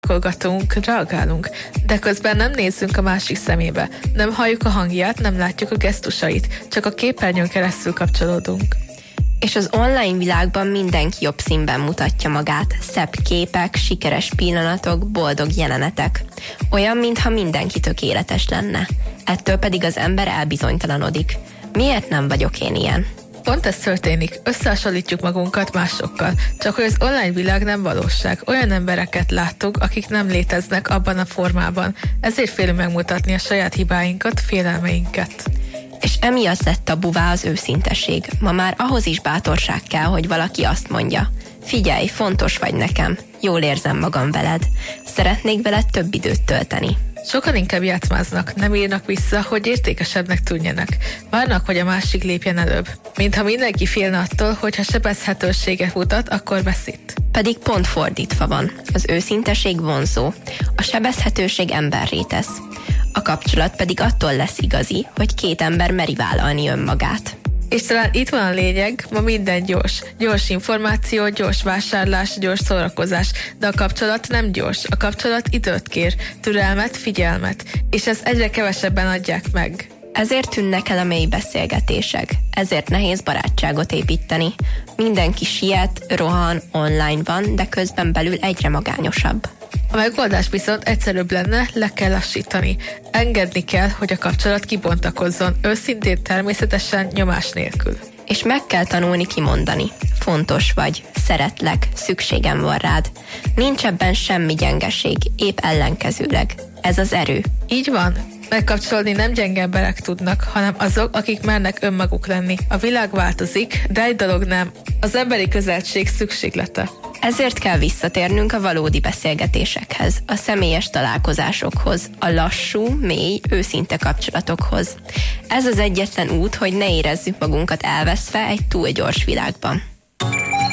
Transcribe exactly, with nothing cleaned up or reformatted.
lájkolgatunk, reagálunk, de közben nem nézzünk a másik szemébe, nem halljuk a hangját, nem látjuk a gesztusait, csak a képernyőn keresztül kapcsolódunk. És az online világban mindenki jobb színben mutatja magát. Szebb képek, sikeres pillanatok, boldog jelenetek. Olyan, mintha mindenki tökéletes lenne. Ettől pedig az ember elbizonytalanodik. Miért nem vagyok én ilyen? Pont ez történik, összehasonlítjuk magunkat másokkal, csak hogy az online világ nem valóság. Olyan embereket láttuk, akik nem léteznek abban a formában, ezért félünk megmutatni a saját hibáinkat, félelmeinket. És emiatt lett tabuvá az őszintesség. Ma már ahhoz is bátorság kell, hogy valaki azt mondja: figyelj, fontos vagy nekem, jól érzem magam veled, szeretnék veled több időt tölteni. Sokan inkább játszmáznak, nem írnak vissza, hogy értékesebbnek tűnjenek. Várnak, hogy a másik lépjen előbb. Mintha mindenki félne attól, hogy ha sebezhetőséget mutat, akkor veszít. Pedig pont fordítva van. Az őszinteség vonzó, a sebezhetőség emberré tesz. A kapcsolat pedig attól lesz igazi, hogy két ember meri vállalni önmagát. És talán itt van a lényeg, ma minden gyors. Gyors információ, gyors vásárlás, gyors szórakozás, de a kapcsolat nem gyors. A kapcsolat időt kér, türelmet, figyelmet, és ezt egyre kevesebben adják meg. Ezért tűnnek el a mély beszélgetések, ezért nehéz barátságot építeni. Mindenki siet, rohan, online van, de közben belül egyre magányosabb. A megoldás viszont egyszerűbb lenne, le kell lassítani. Engedni kell, hogy a kapcsolat kibontakozzon, őszintén, természetesen, nyomás nélkül. És meg kell tanulni kimondani. Fontos vagy, szeretlek, szükségem van rád. Nincs ebben semmi gyengeség, épp ellenkezőleg. Ez az erő. Így van. Megkapcsolódni nem gyenge emberek tudnak, hanem azok, akik mernek önmaguk lenni. A világ változik, de egy dolog nem. Az emberi közelség szükséglete. Ezért kell visszatérnünk a valódi beszélgetésekhez, a személyes találkozásokhoz, a lassú, mély, őszinte kapcsolatokhoz. Ez az egyetlen út, hogy ne érezzük magunkat elveszve egy túl gyors világban.